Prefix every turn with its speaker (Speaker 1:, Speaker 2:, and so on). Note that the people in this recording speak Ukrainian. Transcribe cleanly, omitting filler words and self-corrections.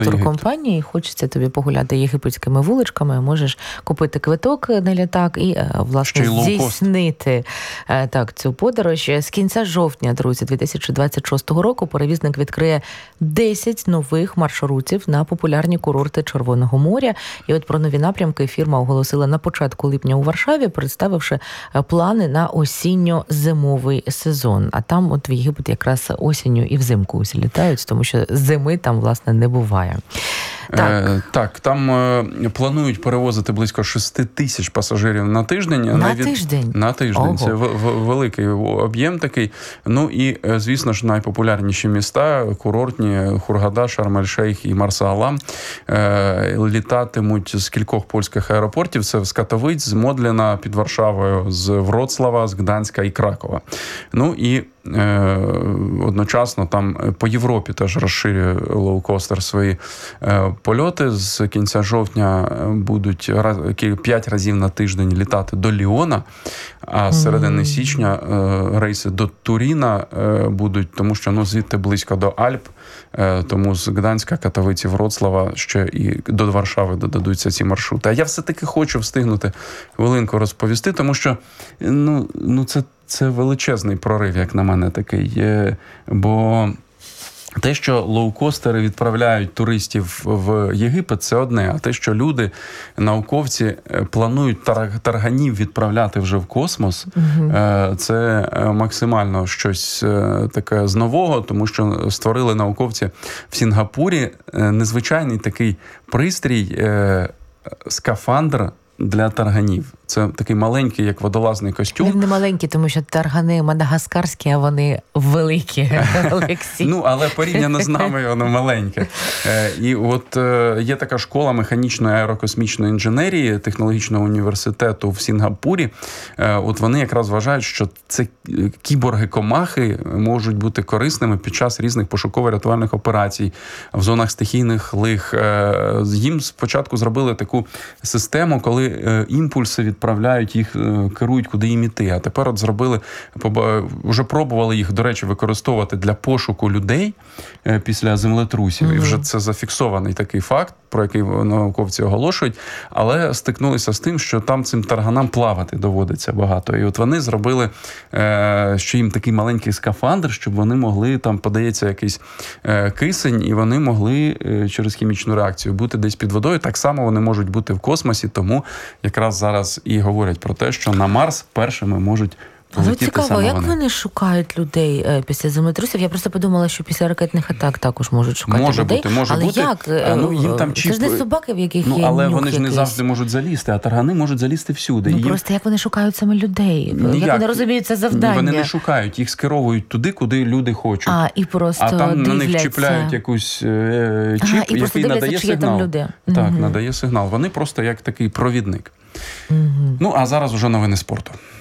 Speaker 1: туркомпанії, хочеться тобі погуляти єгипетськими вуличками, можеш купити квиток на літак і, власне, здійснити цю подорож. З кінця жовтня, друзі, 2026 року перевізник відкриє 10 нових маршрутів на популярні курорти Червоного моря. І от про нові напрямки фірма оголосила на початку липня у Варшаві, представивши плани на осінньо-зимовий сезон. А там от в Єгипет якраз осінню і взимку усі літають, тому що зими там, власне, не буває.
Speaker 2: Так, там планують перевозити близько 6 тисяч пасажирів на тиждень.
Speaker 1: Тиждень?
Speaker 2: На тиждень. Ого. Це великий об'єм такий. Ну і, звісно ж, найпопулярніші міста, курортні, Хургада, Шарм-ель-Шейх і Марса-Алам, літатимуть з кількох польських аеропортів. Це з Катовиць, з Модліна, під Варшавою, з Вроцлава, з Гданська і Кракова. Ну і одночасно там по Європі теж розширює лоукостер свої польоти. З кінця жовтня будуть 5 разів на тиждень літати до Ліона, а з середини січня рейси до Туріна будуть, тому що звідти близько до Альп, тому з Гданська, Катовиці, Вроцлава ще і до Варшави додадуться ці маршрути. А я все-таки хочу встигнути хвилинку розповісти, тому що це величезний прорив, як на мене, такий. Бо те, що лоукостери відправляють туристів в Єгипет, це одне. А те, що люди, науковці, планують тарганів відправляти вже в космос, це максимально щось таке з нового, тому що створили науковці в Сінгапурі незвичайний такий пристрій, скафандр для тарганів. Це такий маленький, як водолазний костюм.
Speaker 1: Він не маленький, тому що таргани мадагаскарські, а вони великі, Олексій.
Speaker 2: Але порівняно з нами воно маленьке. І от є така школа механічної аерокосмічної інженерії технологічного університету в Сінгапурі. От вони якраз вважають, що це кіборги-комахи можуть бути корисними під час різних пошуково-рятувальних операцій в зонах стихійних лих. Їм спочатку зробили таку систему, коли імпульси відправляють їх, керують, куди їм іти. А тепер от вже пробували їх, до речі, використовувати для пошуку людей після землетрусів. І вже це зафіксований такий факт, про який науковці оголошують, але стикнулися з тим, що там цим тарганам плавати доводиться багато. І от вони зробили, що їм такий маленький скафандр, щоб вони могли, там подається якийсь кисень, і вони могли через хімічну реакцію бути десь під водою. Так само вони можуть бути в космосі, тому якраз зараз і говорять про те, що на Марс першими можуть полетіти саме вони.
Speaker 1: Цікаво, як вони шукають людей після землетрусів? Я просто подумала, що після ракетних атак також можуть шукати людей.
Speaker 2: Може бути.
Speaker 1: Як?
Speaker 2: Їм там
Speaker 1: це ж не собаки, в яких є
Speaker 2: але
Speaker 1: нюх
Speaker 2: вони ж не
Speaker 1: якийсь.
Speaker 2: завжди можуть залізти, а таргани можуть залізти всюди.
Speaker 1: Просто як вони шукають саме людей? Як вони розуміють це завдання?
Speaker 2: Вони не шукають, їх скеровують туди, куди люди хочуть.
Speaker 1: І просто
Speaker 2: там
Speaker 1: дивляться.
Speaker 2: На них чіпляють якусь чіп,
Speaker 1: і
Speaker 2: який надає сигнал.
Speaker 1: Там люди.
Speaker 2: Так, надає сигнал. Вони просто як такий провідник. А зараз уже новини спорту.